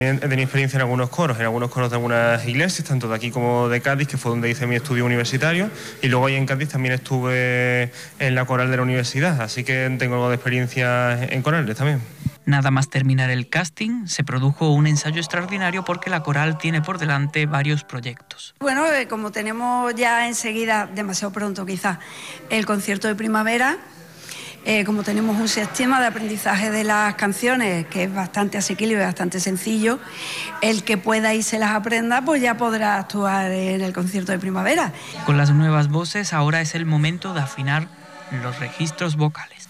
He tenido experiencia en algunos coros de algunas iglesias, tanto de aquí como de Cádiz, que fue donde hice mi estudio universitario, y luego ahí en Cádiz también estuve en la coral de la universidad, así que tengo algo de experiencia en corales también. Nada más terminar el casting, se produjo un ensayo extraordinario porque la coral tiene por delante varios proyectos. Bueno, como tenemos ya enseguida, demasiado pronto quizás, el concierto de primavera, como tenemos un sistema de aprendizaje de las canciones que es bastante asequible y bastante sencillo, el que pueda y se las aprenda, pues ya podrá actuar en el concierto de primavera. Con las nuevas voces, ahora es el momento de afinar los registros vocales.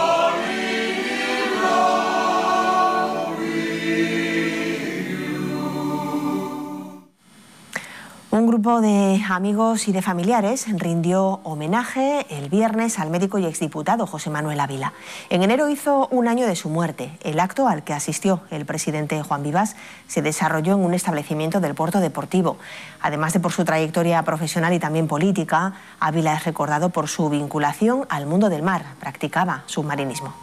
Un grupo de amigos y de familiares rindió homenaje el viernes al médico y exdiputado José Manuel Ávila. En enero hizo un año de su muerte. El acto al que asistió el presidente Juan Vivas se desarrolló en un establecimiento del Puerto Deportivo. Además de por su trayectoria profesional y también política, Ávila es recordado por su vinculación al mundo del mar. Practicaba submarinismo.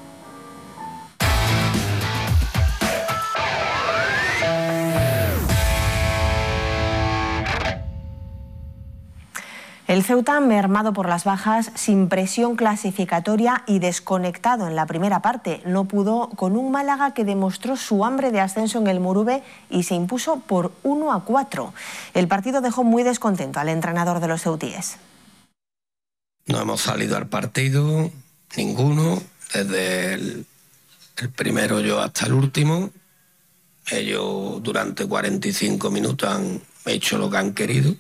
El Ceuta, mermado por las bajas, sin presión clasificatoria y desconectado en la primera parte, no pudo con un Málaga que demostró su hambre de ascenso en el Murube y se impuso por 1-4. El partido dejó muy descontento al entrenador de los ceutíes. No hemos salido al partido, ninguno, desde el primero yo hasta el último. Ellos durante 45 minutos han hecho lo que han querido.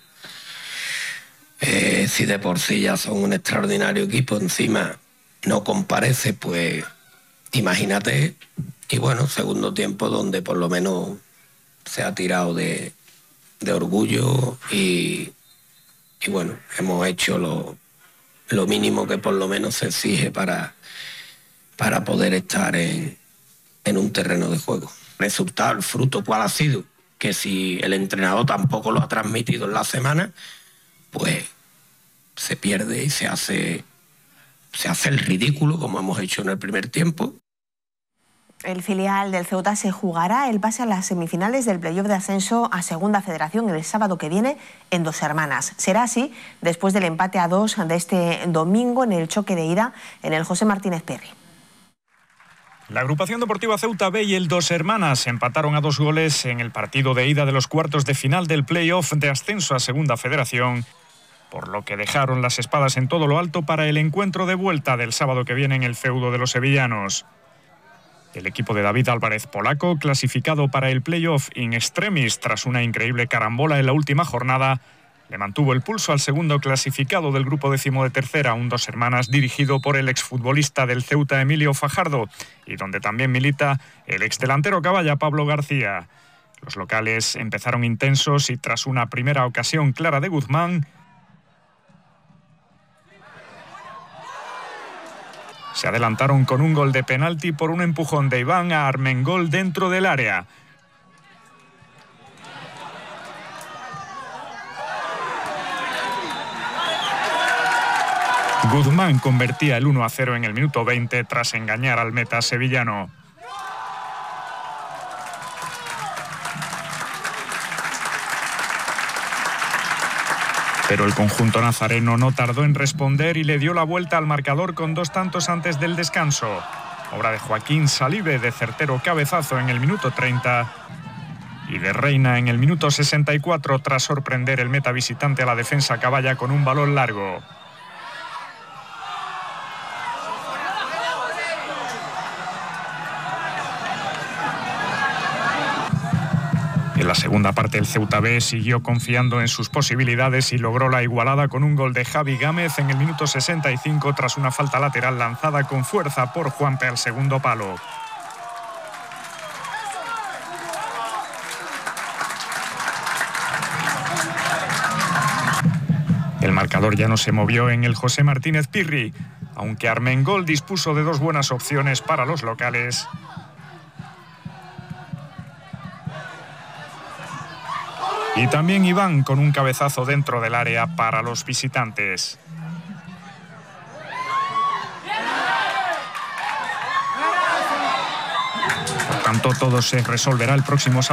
Si de por sí ya son un extraordinario equipo, encima no comparece, pues imagínate. Y bueno, segundo tiempo donde por lo menos se ha tirado de orgullo y bueno, hemos hecho lo mínimo que por lo menos se exige para poder estar en un terreno de juego. Resultado, el fruto, ¿cuál ha sido? Que si el entrenador tampoco lo ha transmitido en la semana, pues se pierde y se hace el ridículo, como hemos hecho en el primer tiempo. El filial del Ceuta se jugará el pase a las semifinales del playoff de ascenso a Segunda Federación el sábado que viene en Dos Hermanas. Será así después del empate a 2 de este domingo en el choque de ida en el José Martínez Pirri. La agrupación deportiva Ceuta B y el Dos Hermanas empataron a 2 goles en el partido de ida de los cuartos de final del playoff de ascenso a Segunda Federación, por lo que dejaron las espadas en todo lo alto para el encuentro de vuelta del sábado que viene en el feudo de los sevillanos. El equipo de David Álvarez Polaco, clasificado para el playoff in extremis tras una increíble carambola en la última jornada, le mantuvo el pulso al segundo clasificado del grupo 13º, un Dos Hermanas dirigido por el exfutbolista del Ceuta Emilio Fajardo y donde también milita el exdelantero caballa Pablo García. Los locales empezaron intensos y tras una primera ocasión clara de Guzmán, se adelantaron con un gol de penalti por un empujón de Iván a Armengol dentro del área. Guzmán convertía el 1-0 en el minuto 20 tras engañar al meta sevillano. Pero el conjunto nazareno no tardó en responder y le dio la vuelta al marcador con 2 tantos antes del descanso. Obra de Joaquín Salive de certero cabezazo en el minuto 30 y de Reina en el minuto 64 tras sorprender el meta visitante a la defensa caballa con un balón largo. En la segunda parte el Ceuta B siguió confiando en sus posibilidades y logró la igualada con un gol de Javi Gámez en el minuto 65 tras una falta lateral lanzada con fuerza por Juanpe al segundo palo. El marcador ya no se movió en el José Martínez Pirri, aunque Armengol dispuso de 2 buenas opciones para los locales. Y también Iván con un cabezazo dentro del área para los visitantes. Por tanto, todo se resolverá el próximo sábado.